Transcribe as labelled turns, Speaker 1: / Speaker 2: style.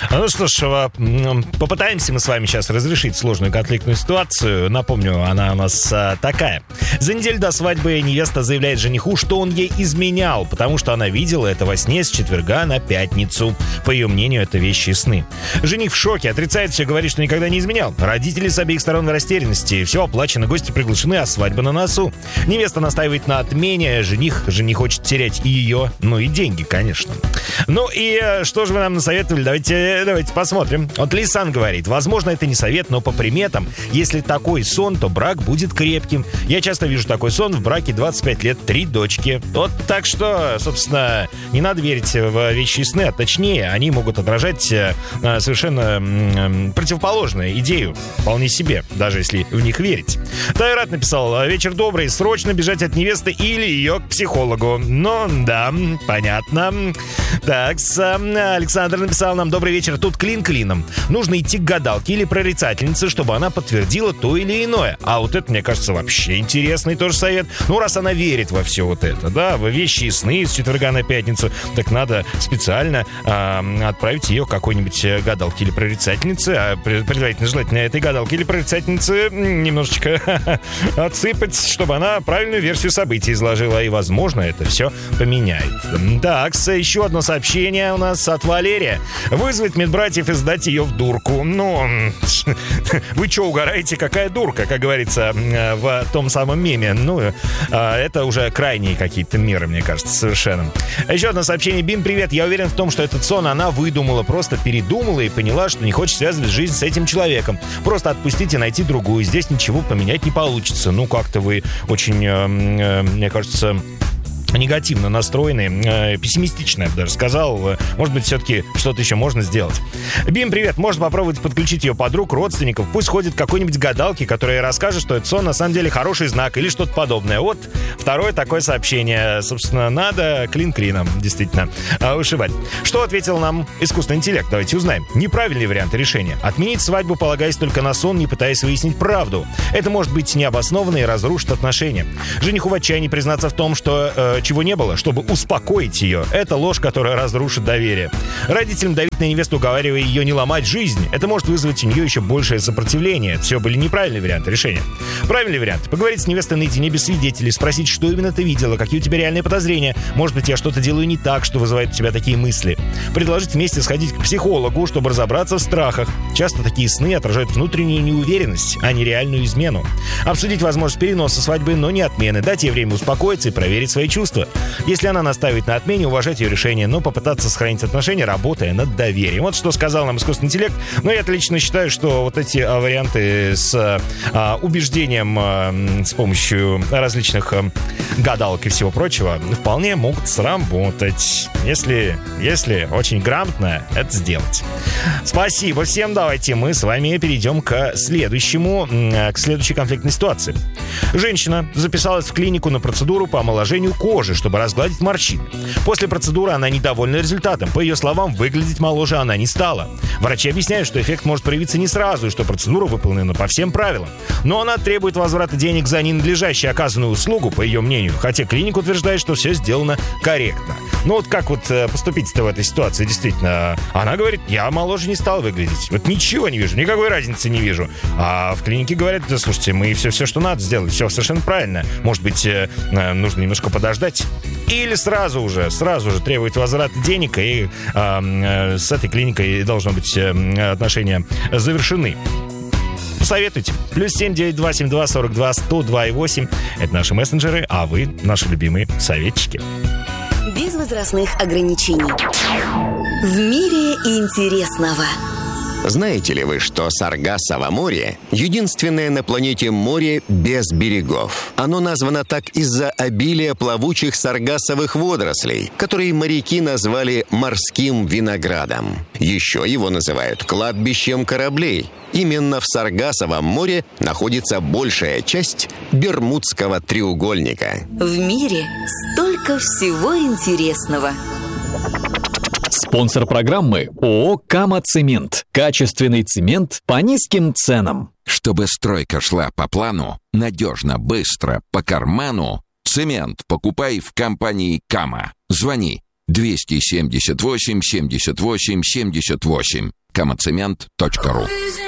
Speaker 1: Ну что ж, попытаемся мы с вами сейчас разрешить сложную конфликтную ситуацию. Напомню, она у нас такая. За неделю до свадьбы невеста заявляет жениху, что он ей изменял, потому что она видела это во сне с четверга на пятницу. По ее мнению, это вещи и сны. Жених в шоке, отрицает все, говорит, что никогда не изменял. Родители с обеих сторон в растерянности. Все оплачено, гости приглашены, а свадьба на носу. Невеста настаивает на отмене. Жених хочет терять и ее, ну и деньги, конечно. Ну и что же вы нам насоветовали? Давайте посмотрим. Вот Лисан говорит, возможно, это не совет, но по приметам, если такой сон, то брак будет крепким. Я часто вижу такой сон, в браке 25 лет, 3 дочки. Вот так что, собственно, не надо верить в вещи и сны, а точнее, они могут отражать совершенно противоположную идею, вполне себе, даже если в них верить. Тайрат написал, вечер добрый, срочно бежать от невесты или ее к психологу. Ну, да, понятно. Так, Александр написал нам, добрый вечер, тут клин клином. Нужно идти к гадалке или прорицательнице, чтобы она подтвердила то или иное. А вот это, мне кажется, вообще интересный тоже совет. Ну, раз она верит во все вот это, да, в вещи и сны с четверга на пятницу, так надо специально отправить ее к какой-нибудь гадалке или прорицательнице, а предварительно желательно этой гадалке или прорицательнице немножечко отсыпать, чтобы она правильную версию событий изложила, и, возможно, это все поменяет. Так, еще одно сообщение у нас от Валерия. Вызвать медбратьев и сдать ее в дурку. Ну, вы что, угораете? Какая дурка, как говорится в том самом меме. Ну, это уже крайние какие-то меры, мне кажется, совершенно. Еще одно сообщение. Бим, привет. Я уверен в том, что этот сон она выдумала, просто передумала и поняла, что не хочет связывать жизнь с этим человеком. Просто отпустите, найти другую. Здесь ничего поменять не получится. Ну, как-то вы очень, мне кажется, негативно настроенный, пессимистично, я бы даже сказал. Может быть, все-таки что-то еще можно сделать. Бим, привет. Можно попробовать подключить ее подруг, родственников. Пусть ходит к какой-нибудь гадалке, которая расскажет, что этот сон на самом деле хороший знак или что-то подобное. Вот второе такое сообщение. Собственно, надо клин клином, действительно, ушивать. Что ответил нам искусственный интеллект? Давайте узнаем. Неправильный вариант решения. Отменить свадьбу, полагаясь только на сон, не пытаясь выяснить правду. Это может быть необоснованно и разрушит отношения. Жениху в отчаянии признаться в том, что чего не было, чтобы успокоить ее. Это ложь, которая разрушит доверие. Родителям давить на невесту, уговаривая ее не ломать жизнь, это может вызвать у нее еще большее сопротивление. Все были неправильные варианты решения. Правильный вариант. Поговорить с невестой наедине без свидетелей, спросить, что именно ты видела, какие у тебя реальные подозрения. Может быть, я что-то делаю не так, что вызывает у тебя такие мысли. Предложить вместе сходить к психологу, чтобы разобраться в страхах. Часто такие сны отражают внутреннюю неуверенность, а не реальную измену. Обсудить возможность переноса свадьбы, но не отмены. Дать ей время успокоиться и проверить свои чувства. Если она настаивает на отмене, уважать ее решение, но попытаться сохранить отношения, работая над доверием. Вот что сказал нам искусственный интеллект. Но я лично считаю, что вот эти варианты с убеждением с помощью различных гадалок и всего прочего вполне могут сработать, если очень грамотно это сделать. Спасибо всем. Давайте мы с вами перейдем к следующей конфликтной ситуации. Женщина записалась в клинику на процедуру по омоложению кожи, чтобы разгладить морщины. После процедуры она недовольна результатом. По ее словам, выглядеть моложе она не стала. Врачи объясняют, что эффект может проявиться не сразу, и что процедура выполнена по всем правилам. Но она требует возврата денег за ненадлежащую оказанную услугу, по ее мнению, хотя клиника утверждает, что все сделано корректно. Ну вот как вот поступить-то в этой ситуации, действительно? Она говорит, я моложе не стал выглядеть. Вот ничего не вижу, никакой разницы не вижу. А в клинике говорят, да слушайте, мы все, что надо сделать, все совершенно правильно. Может быть, нужно немножко подождать. Или сразу же требует возврата денег, и с этой клиникой должно быть отношения завершены. Советуйте. +7 9272 42 102,8. Это наши мессенджеры, а вы наши любимые советчики.
Speaker 2: Без возрастных ограничений. В мире интересного.
Speaker 3: Знаете ли вы, что Саргассово море – единственное на планете море без берегов? Оно названо так из-за обилия плавучих саргассовых водорослей, которые моряки назвали морским виноградом. Еще его называют кладбищем кораблей. Именно в Саргассовом море находится большая часть Бермудского треугольника.
Speaker 2: В мире столько всего интересного.
Speaker 4: Спонсор программы ООО «Кама Цемент». Качественный цемент по низким ценам.
Speaker 5: Чтобы стройка шла по плану, надежно, быстро, по карману, цемент покупай в компании «Кама». Звони 278 78 78. kamacement.ru.